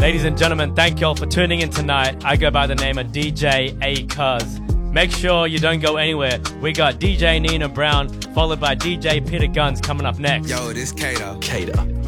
Ladies and gentlemen, thank you all for tuning in tonight. I go by the name of DJ A-Cuz. Make sure you don't go anywhere. We got DJ Nina Brown, followed by DJ Peter Guns coming up next. Yo, this Kato. Kato.